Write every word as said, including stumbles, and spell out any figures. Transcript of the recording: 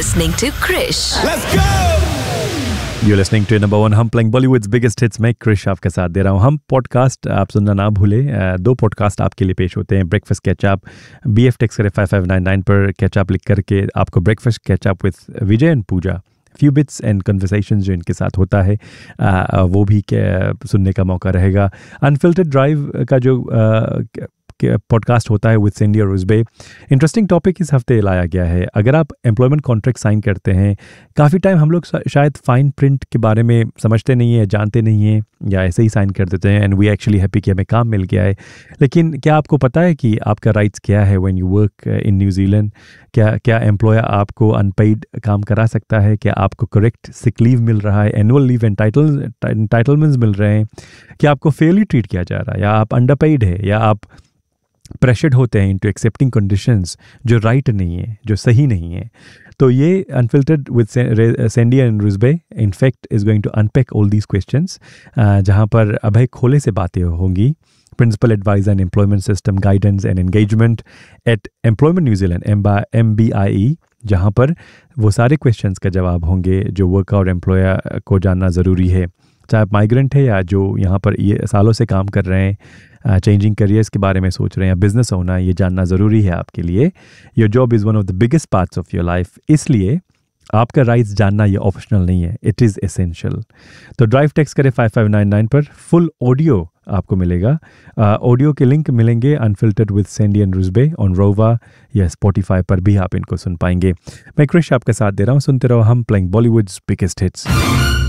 listening to Krish. Let's go! You're listening to number one. हम playing Bollywood's biggest hits. मैं क्रिश आपके साथ दे रहा हूँ. हम पॉडकास्ट आप सुनना ना भूले. दो पॉडकास्ट आपके लिए पेश होते हैं. Breakfast catch up B F takes करे फाइव फाइव नाइन नाइन पर कैचअप लिख करके आपको breakfast catch up with Vijay and Puja few bits and conversations जो इनके साथ होता है आ, वो भी सुनने का मौका रहेगा. अनफिल्टर्ड ड्राइव का जो आ, पॉडकास्ट होता है विद सैंडी और रुजबे. इंटरेस्टिंग टॉपिक इस हफ्ते लाया गया है. अगर आप एम्प्लॉयमेंट कॉन्ट्रैक्ट साइन करते हैं, काफ़ी टाइम हम लोग शायद फाइन प्रिंट के बारे में समझते नहीं है, जानते नहीं हैं, या ऐसे ही साइन कर देते हैं एंड वी एक्चुअली हैप्पी कि हमें काम मिल गया है. लेकिन क्या आपको पता है कि आपका राइट्स क्या है when you work in New Zealand? क्या क्या एम्प्लॉयर आपको अनपेड काम करा सकता है? क्या आपको करेक्ट सिक लीव मिल रहा है, एनुअल लीव एंटाइटलमेंट्स मिल रहे हैं? क्या आपको फेयरली ट्रीट किया जा रहा है, या आप अंडरपेड है, या आप प्रेशर्ड होते हैं इनटू एक्सेप्टिंग कंडीशंस जो राइट नहीं है, जो सही नहीं है? तो ये unfiltered with Sandy and रुजबे in fact is going to unpack all these questions, जहाँ पर अभय खोले से बातें होंगी. Principal adviser and employment system guidance and engagement eight employment New Zealand M B I ई, जहाँ पर वो सारे क्वेश्चंस का जवाब होंगे जो वर्कर और एम्प्लॉयर को जानना ज़रूरी है. चाहे आप माइग्रेंट है या जो यहाँ पर ये सालों से काम कर रहे हैं, चेंजिंग करियर्स के बारे में सोच रहे हैं, या बिजनेस होना, ये जानना ज़रूरी है आपके लिए. Your job is one of the biggest parts of your life, इसलिए आपका राइट्स जानना ये ऑप्शनल नहीं है, इट इज़ एसेंशियल. तो ड्राइव टेक्स्ट करें फाइव फाइव नाइन नाइन पर. फुल ऑडियो आपको मिलेगा. ऑडियो के लिंक मिलेंगे unfiltered with Sandy and रुजबे on रोवा या स्पॉटिफाई पर भी आप इनको सुन पाएंगे. मैं क्रिश आपके साथ दे रहा हूँ. सुनते रहो हम प्लेइंग बॉलीवुड्स बिगेस्ट हिट्स.